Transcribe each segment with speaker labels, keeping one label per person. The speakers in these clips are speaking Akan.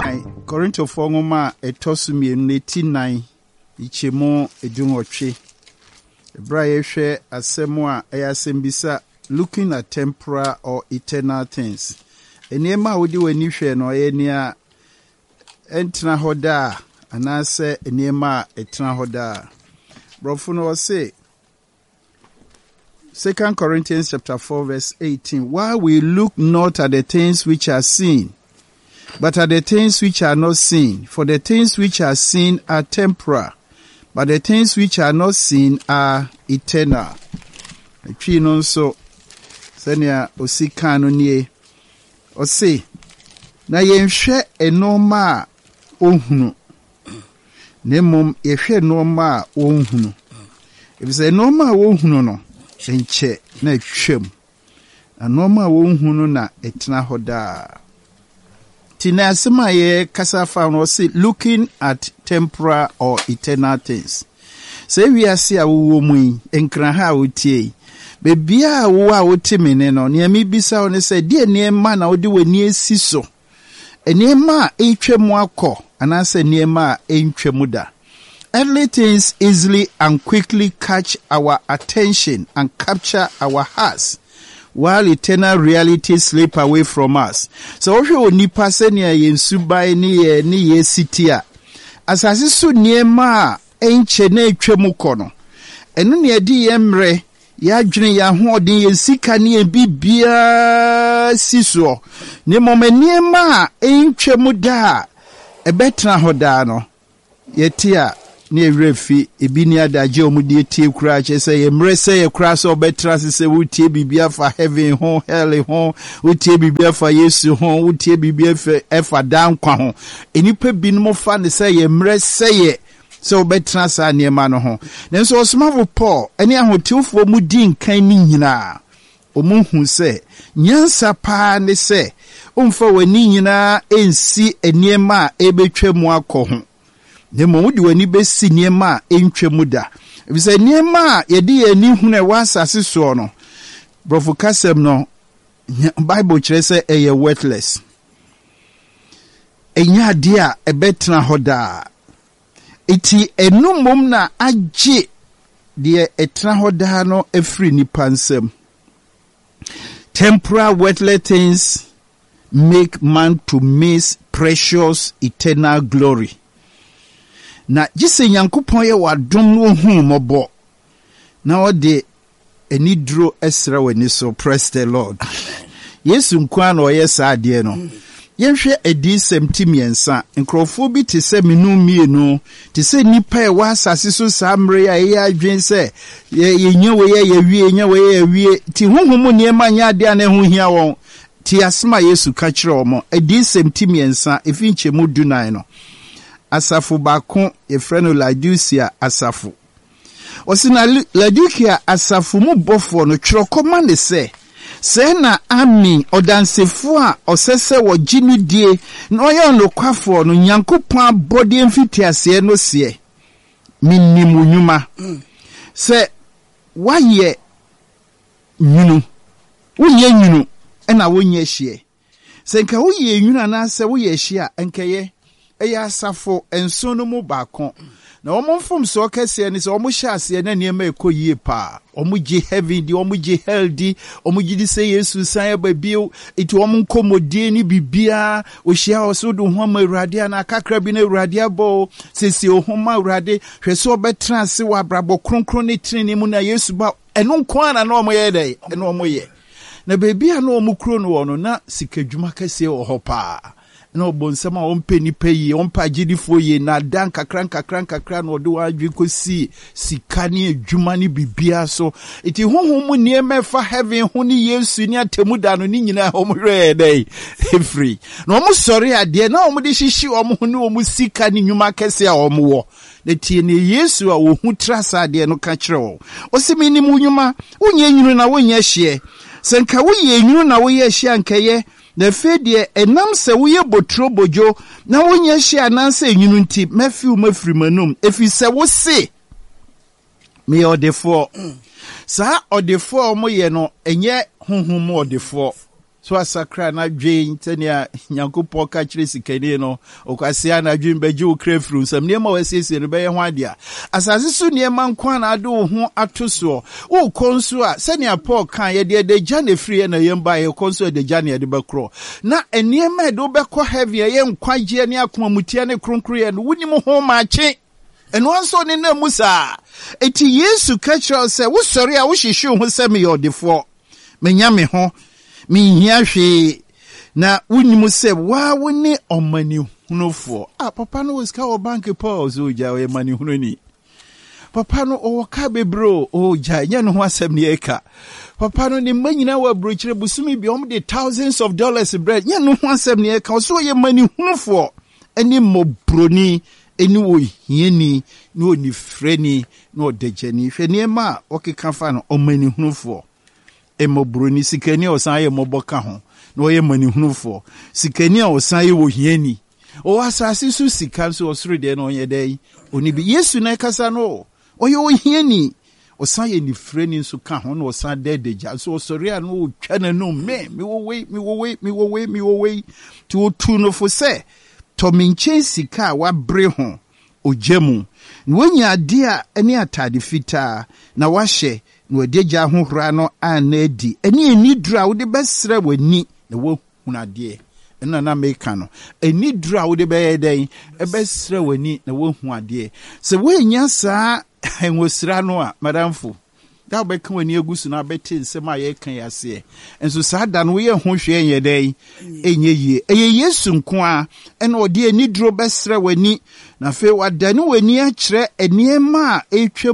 Speaker 1: kan Korintofo ngoma etosumienu netinai ichemo edunwotwe Ebra yehwe asemo a eyasembisa looking at temporal or eternal things. Eniema wodi wani hwe no enia entra hoda anase eniema etra hoda. Brofo no say 2 Corinthians chapter 4 verse 18, while we look not at the things which are seen, but at the things which are not seen. For the things which are seen are temporal, but the things which are not seen are eternal. Etwi no so senia osika no nie o say na yenhwe enoma ohunu nemom yehwe enoma ohunu ebise enoma ohunu no enche na twem enoma ohunu na etena hoda tinasema ye kasafa no say looking at temporal or eternal things. Say we are see a wo mu enkran ha wotie bebia wo a wotemene no ne mi bisa one say de niema na wode wani asiso eniema etwemu akọ anase niema entwemu da. Earthly things easily and quickly catch our attention and capture our hearts, while eternal realities slip away from us. So if you nipa se ne yensubai ni ye sitia asase so niema enche na etwemu kọ no eno ne edi yemre ya dwene ya hoodin ye sika ne bibia siso ne momaniema entwemu da ebetra hoda no yetia ne refi ebini adaje omudi tie kura che se yemre se ye kura so betra se wutie bibia fa heaven ho hell ho wutie bibia fa yesu ho wutie bibia fa efa dan kwa ho enipa binum fa ne se yemre se ye so betra sa niema no ho nenso osmavo Paul ene ahotiufo mu din kan ni nyina omuhu se nyansa pa ne se umfa wani nyina ensi eniema ebetwemu akọ ho nemo wudi wani besi niema entwemu da ebise niema yedi ani hune wasase so no brofo kasem no Bible kire se eye worthless enya dia ebetra hoda iti enumom na agye de etra hoda no efri ni pansem. Temporal worldly things make man to miss precious eternal glory. Na jise Nyankopon ye wadom no hu mobo na ode enidro esra wani so. Praise the Lord. Yesu nkwa na oye sa ade no yenhwe edi semtimiensa nkrofo bi te se menu mienu te se nipa e wa asase so samre ya ye adwen se yenye we ye wie nya we ye wie ti huhumu niema nya ade na hu hia won ti asema Yesu ka kire omo edi semtimiensa efinche mu dunan no asafu bakon efreno Laodicea asafu osina Laodicea asafu mu bofo no twirokoma ne se na ami odansefo a osese wo ginu die na oyo nokwafo no Nyankopon abode mfitiase no se minnimu nyuma se waye nyunu wonye nyunu na wonye hie se nka woye nyunu na se woye hie enkaye eya asafo enso no mu bakon na omomfom so kase ni so omuhyase na niema ekoyie pa omugi heaven di omugi hell di omugi di se Yesu san babio iti omunkomodie ni bibia ohia osudu ho ma urade na kakra bi na urade abo sesi ohoma urade hweso betra se wa brabo kronkron ne treni mu na Yesu ba eno nko na omoye dai eno omoye na bibia na omukro no wono na sikadwuma kase ohopa na obonsema ompeni peyi ompa gidifo ye na dan kakran no do adwi kosi sikani adwuma ni bibia so iti honhom niema fa heaven ho ni Yesu ni atemuda no ni nyina omhwe dai free na omo sori ade na omo de hihyi omo ho ni omo sikani nyuma kese a omo wo na tie ne Yesu a wo hu trasa ade no ka kire wo osimi ni mu nyuma unye nyunu na wonye hye senka wo ye nyunu na wo ye hye ankaye na fedie enam se woye botro bojo na wonye hye ananse enyunu nti mafiu mafiri manum efi se wo se me odefo sa odefo mo ye no enye honhom odefo so asakra na dwen tenia Nyankopɔn ka kyerɛ sikani no okwasia na dwen bɛgye wo krefru nsam niema wasiesie no bɛyɛ ho adea asase so niema nkwa na ade wo ho atoso wo konso a sɛnea Paul kan ye de gya na free na yemba ye konso de gya na de bɛkro na eniema de wo bɛkɔ heaven ye nkwagye ne akoma mutia ne kronkroye no wunim ho maache eno anso ne na musa eti Yesu ka kyerɛ sɛ wo sɔre a wo hwehwe ho sɛ me yɔdefo menya me ho minhia hwe na wunimu sɛ wa woni omani hunofo papa no was ka o bank Paul so ja o mani hunoni papa no o ka bebro o ja nya no ho asɛm ne eka papa no ne manyina wa brochire busumi bi de thousands of dollars bread nya no ho asɛm ne eka so ye mani hunofo ani mobroni eni wo hieni ni oni freni no odejani hwe ne ma o keka fa no omani hunofo emobroni sikani osan ye moboka ho na oye manihunufo sikani osan ye wohiani o asase so sika so osoro de na onye dai oni bi Yesu na kasa no oye wohiani osan ye ni freni so ka ho na osan dedeja so osori a no twa na no me wo wei to tu no fo se to minche sika wa bre ho ogyemu na wonya ade a ene atade fita na wahye no deja ho hura no anadi eni dura wo de besre wani na wo hunade ena na meka no eni dura wo de beyeden e besre wani na wo huade se wo nya saa enwosira no a madamfo da be kan wani agusu na beti nsem aye kan yase enso saa da no ye ho hwe yeden enye yie eye Yesu nko a ena ode eni duro besre wani na fe wadane wani a kire eniema a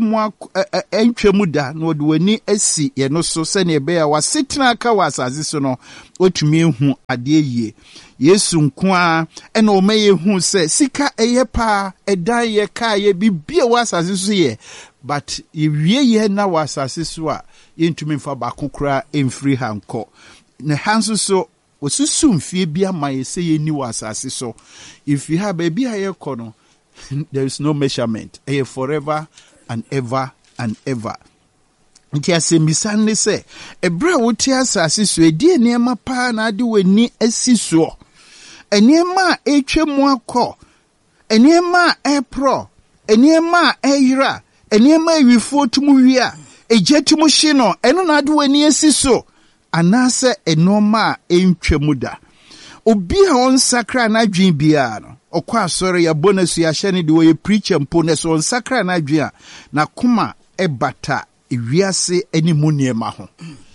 Speaker 1: entwemu da na ode wani asi ye no so se ne be ya wasetena aka wasase so no otumi hu ade yie Yesu nko a ena o maye hu se sika eye pa edan ye ka ye bibia wasase so ye but ye na wasase so a yentumi mfa ba kokora emfiri hanko na hanso so osusu mfie bia maye se ye ni wasase so if you have baby aye kono there is no measurement forever and ever and ever. Nti asembisa ne se ebra woti asase so edi eniema pa na ade wani asiso eniema etwemu akọ eniema epro eniema eyira eniema ewifo tumu wia ejetumu hye no eno na ade wani asiso anase enoma entwemu da obi a on sakra na dwen bia no okwa asore ya bonus ya hye ne de wo preacher mpo ne so on sakra na dwen na kuma ebata ewiase animu niema ho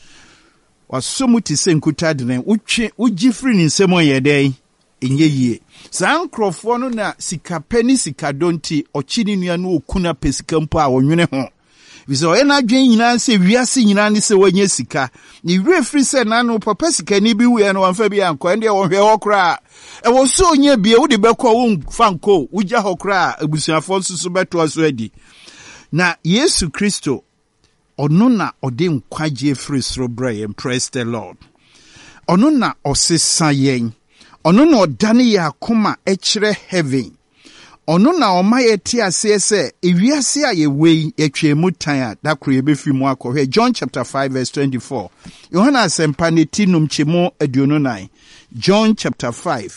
Speaker 1: wasomu ti se nkuta de utwe ugifri ni nsemo yedai enye yie saa nkrofo no na sika pani sika donti ochini nua no okuna pesika mpo a wonwene ho biso e na dwen nyina se wiase nyina ne se wanye sika ni refri se na no papa sika ni bi wu no wamfa bi anko ende wo hwe hokra e wo so onye bie wo de bekọ wo fanko ugya hokra abusuafo susu beto so adi na Yesu Kristo ono na ode nkwagye free soro brain praise the Lord ono na osesa yen ono na odane ya akoma ekire heaven ono na omaye ti ase se ewiase a yewei etwemu tan a dakro ye befi mu akọhwe John chapter 5 verse 24 Yohana asempa ne tinum chemo aduonu 9 John chapter 5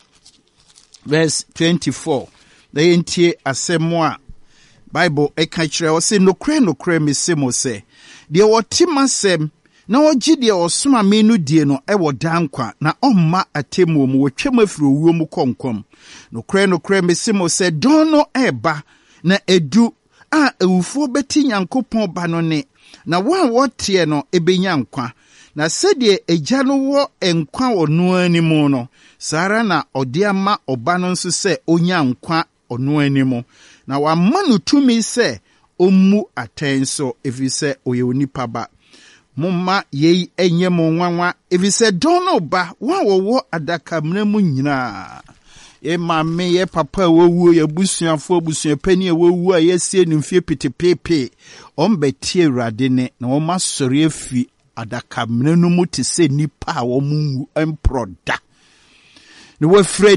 Speaker 1: verse 24 na yentie asemo a Bible eka kire o se nokre mesemo se de wotimasem na ogi de osoma menu die no ewo dankwa na omma atemu mu wotwem afiri owuo mu konkom nokre mesemo se dono eba na edu a ewufo beti Nyankopɔn ba no ne na wa wotie no ebenya nkwa na sede egya no wo enkwa ono animu no sara na ode ama oba no nso se onya nkwa ono animu na wa manu tumi se omu atenso efise oye onipa ba mumma yei enye mo nwanwa efise dono ba wa wo adaka mnamu nyina ye mame ye papa wowu ye busuafo busuapani wowu a yesie nimfie pitepepe ombetie urade ne na wo masori afi adaka mnanu mu te se nipa a wo mu emproda ne wo fredi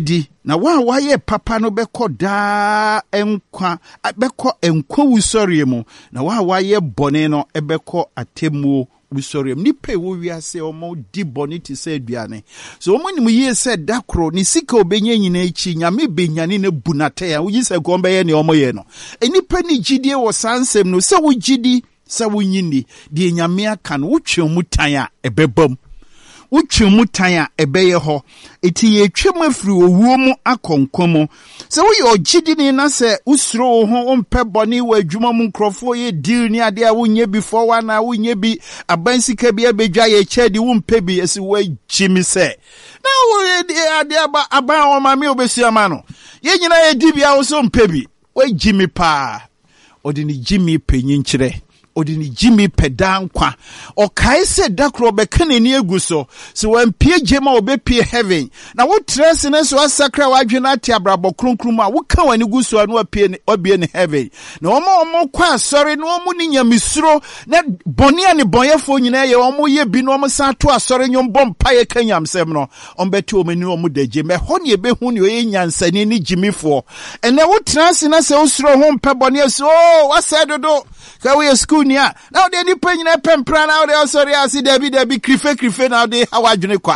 Speaker 1: na wa ye papa no beko da enkwa beko enkwa wusori mu na wa ye bone no ebeko atemu wusori mu nipa wo wiase omo di bone ti se aduane so omo nim ye se dakro ni sika obenya nyina echi nyame benyane na bunate ya wo yi se gombe ye ne omo ye no enipa ni gidie wo sansem no se wo gidi se wo nyini de nyame aka no wotwe mu tan a ebebam uchi mutanya ebeye ho eti ye twem afiri owuo mu akonkwa mu se wo ye ogidini na se usuro ho ompe boni wa adwuma mu nkrofo ye deal ni ade a wonye before wana wonye bi abansika bi abedwa ye chedi wo mpe bi esi wa gimi se na wo ade aba o ma me obesiama no ye nyina ye di bia wo so mpe bi wa gimi pa odini gimi penyin kire odini Jimmy pedankwa o kaise dakro bekane ni eguso so wampie jema obepie heaven na wo trese ne so asakra wadwena ati abrabo kronkrum a wo ka wani guso anu apie obie ne heaven na omo kwa asori na omo ni nyamisuro na boni ani bonyefo nyina ye omo ye bi no omo san to asori nyom bompa ye kanyamsem no ombeti omani omo daje me ho ne ebehu ne oye nyansani ni Jimmyfo ene wo trese na se usuro ho mpe boni so wasedodo ka we school nia now they ni penyina pempra now they sorry asi debi krife now they hawadwene kwa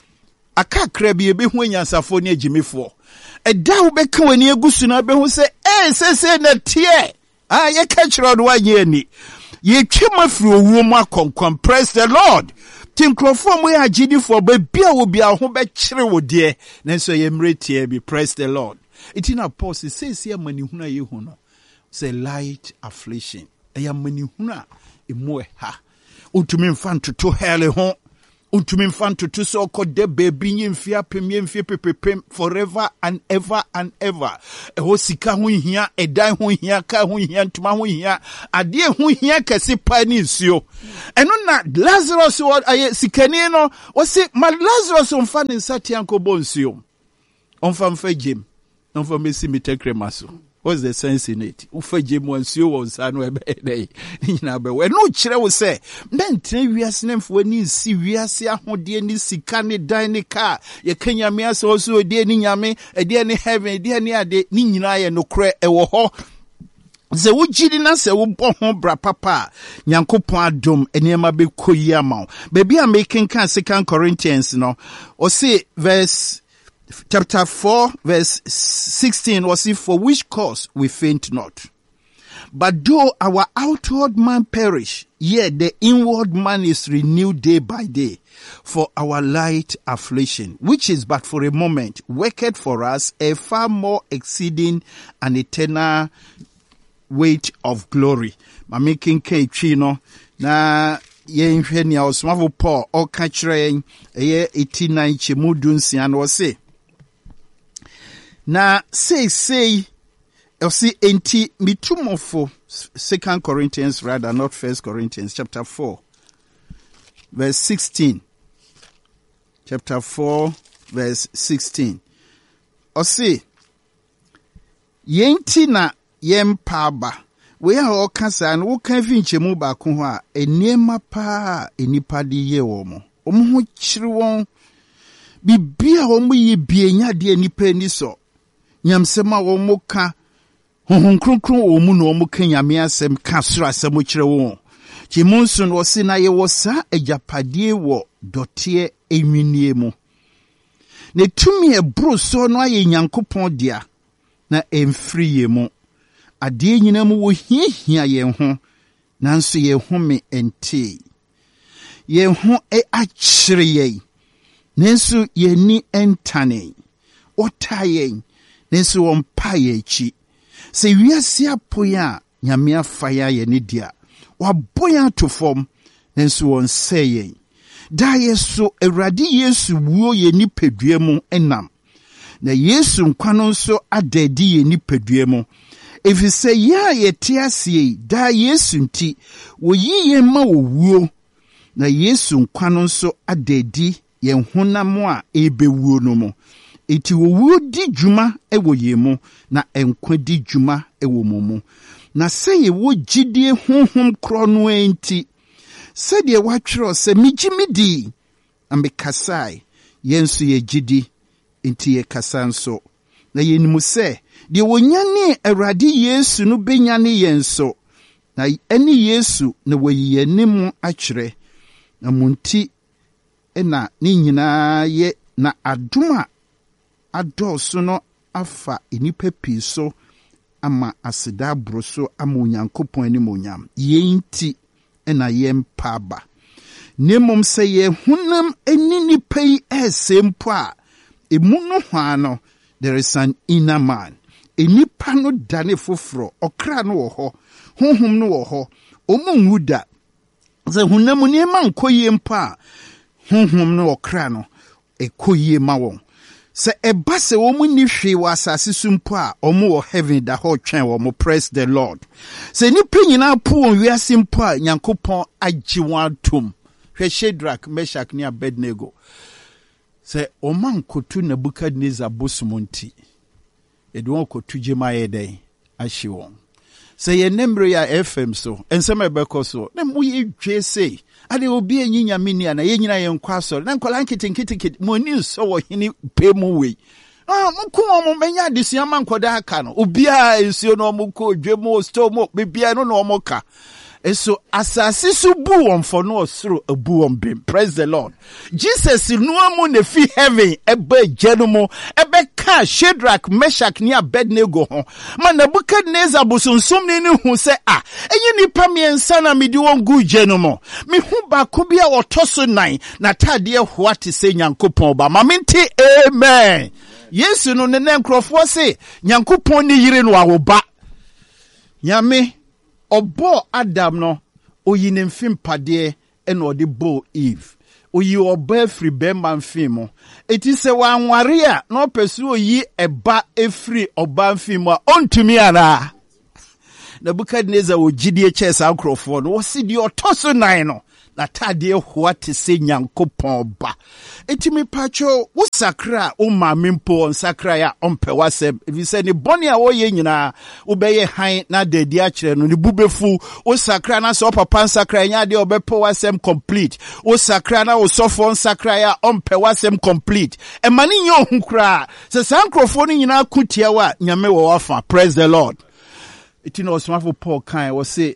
Speaker 1: akakra bi ebehu anyansafo ne Jimmyfo eda wo beka wani egusu na behu se se na tie ye ka kiro do wanye ni ye twema firi owuo mu akonkwan praise the Lord tinkrofo mu ya agidifo ba bia wo bia ho be kire wo de nanso ye mretie bi praise the Lord itina pause se amani huna ye hu no say light affliction eya mani huna emu ha utumi mfanto to hele ho utumi mfanto to so kode baby nyimfia pemyemfie pepepem forever and ever ho sika ho hia edan ho hia ka ho hia ntuma ho hia ade ho hia kase pa ni nsuo eno na Lazarus aye sikani no o se ma Lazarus omfa ne nsatia nkobo nsuo omfa mfa gem omfa mesi mitekremaso. What's the sense in it? Ufaje mu ansuo wo nsano ebe dey. Nyina be we no kire wo se mentre wiase nemfo ani si wiase ahode ni sika ne dan ne ka ye kanyame aso so de ni nyame ede ne heaven ede ne ade ni nyina ye no kre ewo ho ze wo gidi na se wo bo ho bra papa nyankopon adom enema be koyi ama ba bia making kan 2 Corinthians no o say verse chapter 4 verse 16 was it for which cause we faint not. But though our outward man perish, yet the inward man is renewed day by day. For our light affliction, which is but for a moment, worketh for us a far more exceeding and eternal weight of glory. Ma making chino na yenhwe ni osmavo Paul o ka kire ye 89 chemudunsia no say na say you see enti mitumofo 2 Corinthians rather not 1 Corinthians chapter 4 verse 16 chapter 4 verse 16 o say yenti na yempaba we a o kasa na wo kan fi nchemu ba ko ho a eniema pa enipa di ye wo mo ho kire won bibia wo mo ye bienya de enipa ni so nyamsema wo mo ka honhon kronkron wo mu no mo ka nyame asem ka soro asem kire wo chimunsun wo se na ye wo sa ajapadie wo dote enwinie mu ne tumi ebro so no aye nyankopon dia na emfiri ye mu ade nyina mu wo hiahia ye ho nanso ye home ente ye ho akire ye nanso ye ni entane otaye nanso wompa ye chi se wiase apoya nyame afaya ye ne dia waboya to form nanso won seye da yeso Awurade Yesu wuo ye ni pedua mu enam na Yesu nkwano nso adadi ye ni pedua mu efise ya ye tiasie da Yesu nti wo yiye ma wo wuo na Yesu nkwano nso adadi ye honam a ebewuo no mu eti wo wuo di dwuma ewo ye mu na enkwa di dwuma ewo mu na seye wo gidie honhom kro no enti sede watwero se migimidi ambekasai yensu ye gidi Inti ye kasanso. Na ye nimuse. Di wonyani Awurade Yesu no benyane yenso. Na eni Yesu na wayi nimu akyerɛ. Na munti ena ni nyinaa ye na adoma adɔɔso no afa enipa pii so ama aseda broso ama Onyankopɔn anim onyam. Yenti ena yempa aba. Nemom sɛ ye hunam eni nipa yi ɛsempo a emu no hwano there is an inner man. Enipa no dane foforo ɔkra no wɔ hɔ, honhom no wɔ hɔ. Omo nwuda sɛ hunam ni ma nkoyie mpa honhom no ɔkra no ekoyie ma wɔn. Se eba se omu ni hwe wa asase so mpo a omu wɔ heaven da hɔ twɛn wɔ mo. Praise the Lord. Se nipa nyina po wɔ wiase mpo a Nyankopɔn agye wɔn atom. Hwɛ Shadrach, Meshach ne Abednego. Se oman kotu Nebukadnezar bosumonti. Edu wɔn kotu gyema yɛ dɛn ahye wɔn. Se ye nemre ya FM so ensɛm ɛbɛkɔ so na mo yɛ dwe sei. Ade obi enyinya mini ana ye nyina ye nkwa asɔre na nkola nkitinkiti mo ni nso wɔ hini pe mu wei mo ko mo menya adesua ma nkoda aka no obi a ensuo no mo ko dwe mo sto mo bibia no no mo ka eso asase so bu won fo no osoro abu won bem. Praise the Lord. Jesus no amu na fi heaven eba genu mo ebe ka Shadrach, Meshach ne Abednego ho ma Nebukadnezar bosonsom ne hu se enyi nipa miensa na medi won gu genu mo me hu ba ko bia otoso nan na tade ho ate se Nyankopɔn ba ma mente amen. Yesu no ne nkrofo se Nyankopɔn ni yire no awoba nyame Obo Adam no oyi ne mfimpade ena ode bo Eve oyi oba efri bemba mfimo eti se wanware a na opesu oyi eba efri oba mfimo a ontumi ara Nebukadnezar ogidie chesa akrofo no wosi di otoso nan no na tade ho ate se Nyankopɔn ba eti me pacho wo sakra o mamempo sakra ya ompe wasem if you say ni boni a wo ye nyina wo beye han na dadi a kire no ni bubefu wo sakra na so papa sakra nya de obepo wasem complete wo sakra na wo sofo sakra ya ompe wasem complete e mani nyo hunkra se sankrofo ni nyina kutia wa nyame wo wafa. Praise the Lord. Eti no osmafo Paul kan wo se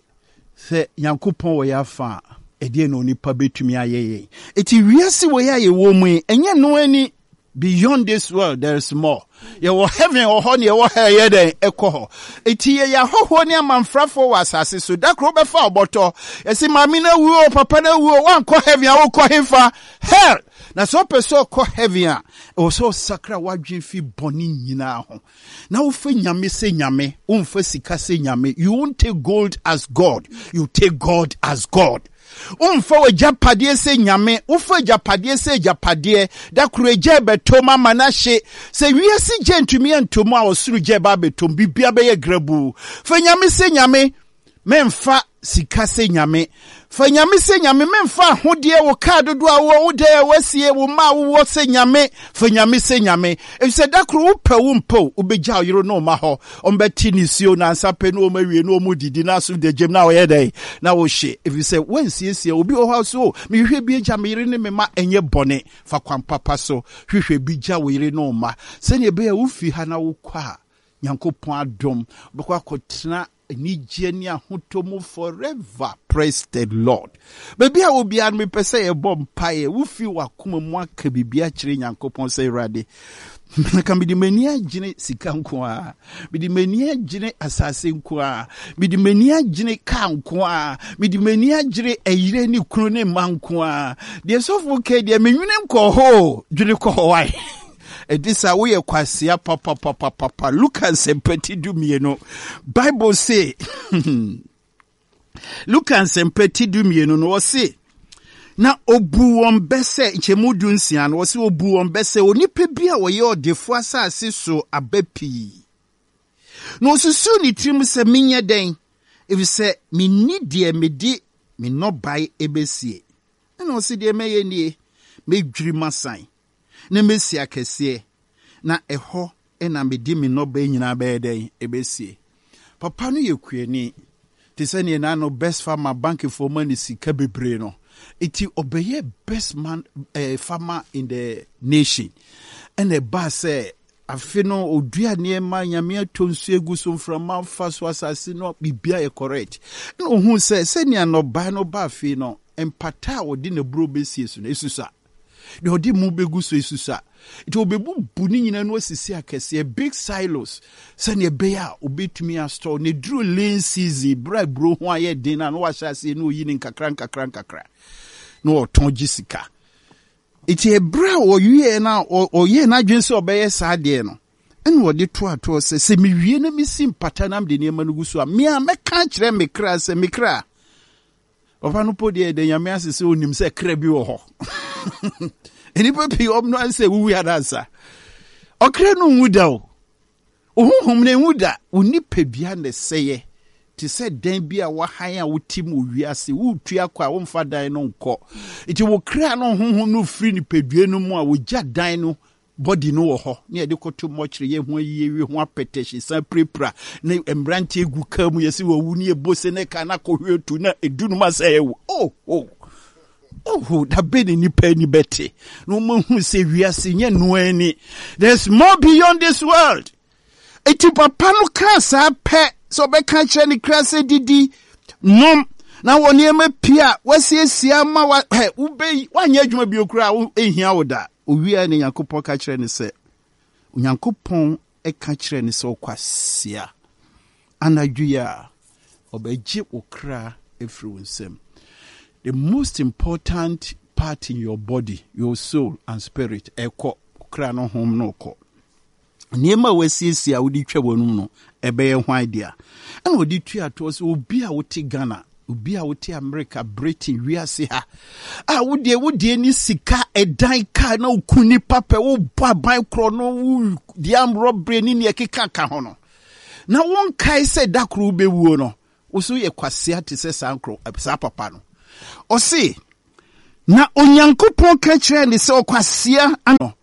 Speaker 1: Nyankopɔn wo ya fa edie no nipa betumi ayeye eti wiase wo ya ye wo mu enye no ani beyond this world there is more. Ye wo heaven wo ho ne ye wo ha ye den ekoho eti ye ya hoho ne amanfrafo wa asase so da kro be fa oboto esi mami na wuo papa na wuo wan ko heaven a wo ko hefa hell na so person ko heaven a o so sakra wadwen fi boni nyina ho na wo fa nyame se nyame wo fa sika se nyame. You won't take gold as God, you take God as God. Umfa we japade se nyame ufa japade se japade da kureje betom manahye se wiase gentumi antomu a osuru je ba betom bibia be ye grabu fa nyame se nyame memfa sika se nyame fa nyame se nyame memfa hodie wo ka dodo a wo de wasie wo ma wo se nyame fa nyame se nyame e se da kru wo pa wo mpo obegya yiro no ma ho ombeti ni sio na nsape no mawie no mu didi na so de gem na wo ye dai na wo hye if you say when siesie obi o ha so me hwehwe bi gya me yire ne me ma enye bone fa kwan papa so hwehwe bi gya wo yire no ma se ne be ya wo fi ha na wo kwa Nyankopɔn adom bekwa kotena Nijeni ahutomu forever. Praise the Lord. Baby, I will be an me pese a bomb pie. Wufi wakuma mwaka bibia chiri Nyankopɔn se rade. Naka bidi menia jine sikankwa. Bidi menia jine assassin kwa. Bidi menia jine kankwa. Bidi menia jine eire ni krone mankwa. Diye sofuke diye menyune mkoho. June koho wai. Edisa we kwasia papa Lucas empati dumieno Bible say Lucas empati dumieno no say na obu won bese nchemudu nsia no say obu won bese onipa bia wo ye odefo asase so abapi no susu ni trim se menye den if say me need de medi me no buy ebesie na o se de meye nie me dwiri masan na mesi akese na eho na medi me no ba nyina ba eden ebesie papa no yekuani te se ne na no best farmer bank for money sika bebre no iti obeye best man farmer in the nation ɛna ɛba sɛ afe no odua nneɛma nyame ato nsu egu so mframa fa so asase no bibia yɛ correct na ohun sɛ sɛnea nɔbaa no ba afe no empata a ɔde na buro besie so no esusa de ɔde mu begu so esusa it obebu bu ni nyina no asisi akɛse big silos sɛnea ɛbɛyɛ a obetumi astore ne duro lane season bra bro ho ayɛ den na no wahyɛ ase na oyi ne nkakra na ɔtɔn gisika iti ebra oyiye na oye na dwen sɛ ɔbɛyɛ saa deɛ no ɛna ɔde to sɛ mewie na mesi mpata nam de nneɛma no gu so a me a mɛka kyerɛ me kra sɛ me kra ɔpa no po deɛ de nyame ase sɛ onim sɛ kra bi wɔ hɔ enipa pii ɔmno ansɛ wuwi adansa ɔkra no nwu da o ohunhum ne nwu da onipa bia ne sɛyɛ ti sɛ dan bi a wahan a wotim owiase wotu akɔ a womfa dan no nkɔ iti wo kra no honhom no firi ni pedue no mu a wogya dan no body no wɔ hɔ ne yɛde kɔto mɔkyere yɛ ho yiyewe ho apɛtɛhye san prepra ne embrante egu ka mu yɛsi wo wu ne ebose ne ka na kɔhwe tu na edu no ma sɛ ɛwo da be ni nipa ni bete no mo hu sɛ wiase nyɛ no ani there's more beyond this world iti papa no ka saa pɛ so be kan kyerɛ ne kra sɛ didi nom na wɔ nneɛma pia wasiesia ma wa ube wanyɛ adwuma bi okura ehia wo da owia ne Nyankopɔn ka kyerɛ ne sɛ Nyankopɔn ka kyerɛ ne sɛ ɔkwasia anadwia ɔbɛgye okra efiri wo nsam. The most important part in your body, your soul and spirit, okra no home no ko nneɛma wasiesia wodi twa wonum no ɛbɛyɛ ho idea ɛna wodi tua to so obi a wote Ghana obi a wote America Britain wiase ha a wodi ni sika ɛdan ka na okuni papa wo ba ban kro no wo diam robbery ni ekeka ka ho no na won kai sɛ dakro bewuo no wo so yɛ kwasea te sɛ sankro sa papa no o se na Onyankopɔn ka kyerɛ ne sɛ kwasea ano